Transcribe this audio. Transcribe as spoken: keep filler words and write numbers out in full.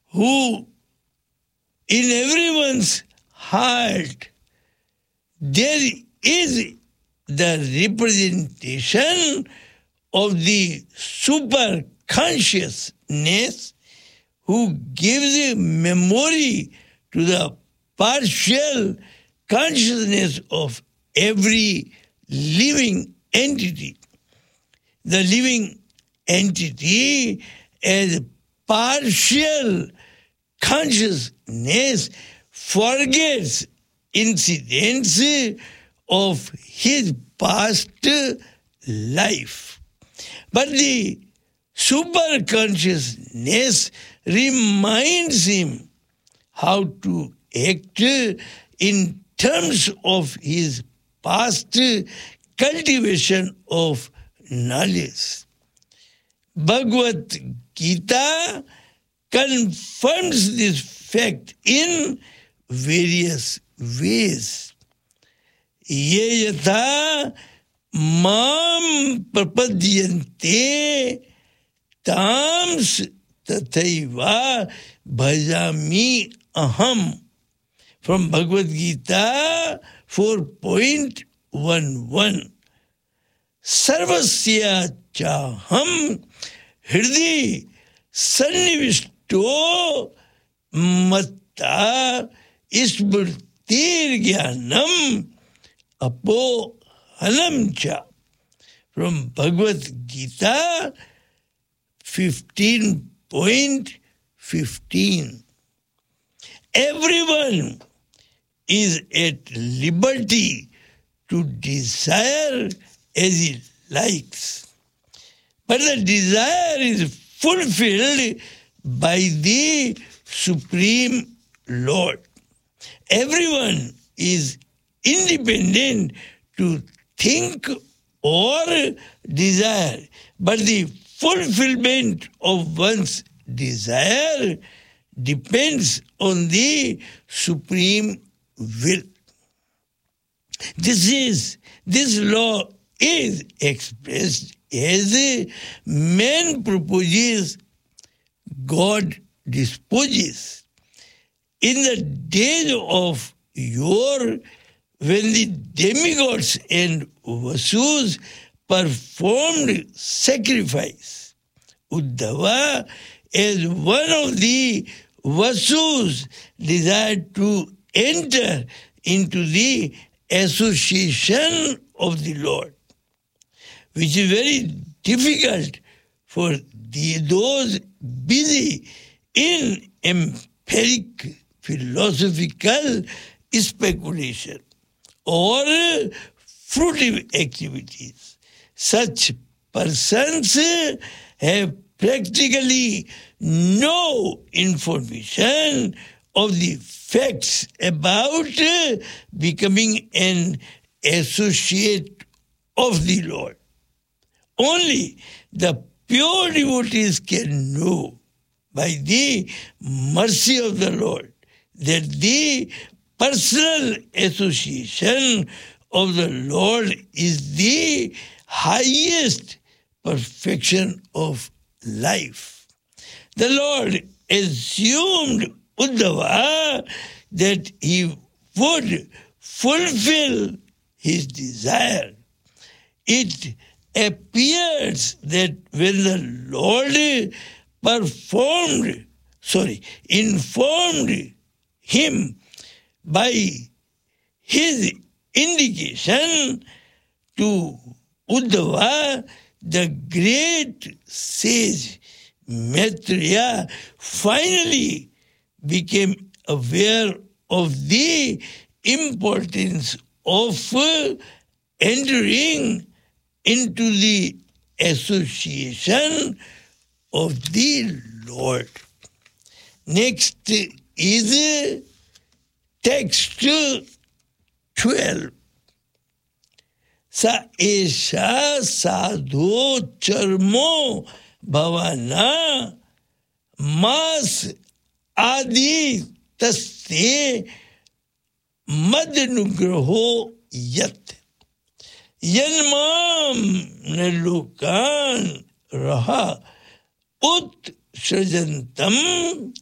who in everyone's heart there is the representation of the super consciousness who gives memory to the partial consciousness of every living entity. The living entity as partial consciousness forgets incidents of his past life. But the super consciousness reminds him how to act in terms of his past cultivation of knowledge. Bhagavad Gita confirms this fact in various ways. Ye yatha mam prapadyante tams tathaiva bhajami aham. From Bhagavad Gita four point eleven. Sarvasya chaham hridhi sannivishto matta ismrtir jnanam apo hanam cha. From Bhagavad Gita fifteen point fifteen. Everyone is at liberty to desire as he likes. But the desire is fulfilled by the Supreme Lord. Everyone is independent to think or desire, but the fulfillment of one's desire depends on the Supreme will. This is, this law is expressed as man proposes, God disposes. In the days of yore, when the demigods and Vasus performed sacrifice, Uddhava, as one of the Vasus, desired to enter into the association of the Lord, which is very difficult for the, those busy in empiric philosophical speculation or fruitive activities. Such persons have practically no information of the facts about becoming an associate of the Lord. Only the pure devotees can know by the mercy of the Lord that the personal association of the Lord is the highest perfection of life. The Lord assumed Uddhava that he would fulfill his desire. It appears that when the Lord performed, sorry, informed him by his indication to Uddhava, the great sage Maitreya finally became aware of the importance of entering into the association of the Lord. Next is text twelve. Sa esha sadho charmo bhavana mas adi tasye madnugraho yat yanmam nalukan raha ut srajantam